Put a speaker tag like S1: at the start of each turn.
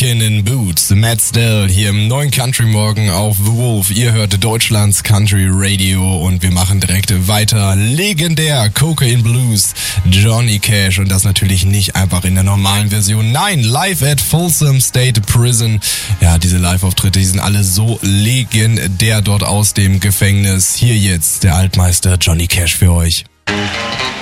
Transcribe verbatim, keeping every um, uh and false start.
S1: Walking in Boots, Matt Stell hier im neuen Country Morgen auf The Wolf. Ihr hört Deutschlands Country Radio und wir machen direkt weiter. Legendär Cocaine Blues, Johnny Cash, und das natürlich nicht einfach in der normalen Version. Nein, live at Folsom State Prison. Ja, diese Live-Auftritte, die sind alle so legendär dort aus dem Gefängnis. Hier jetzt der Altmeister Johnny Cash für euch.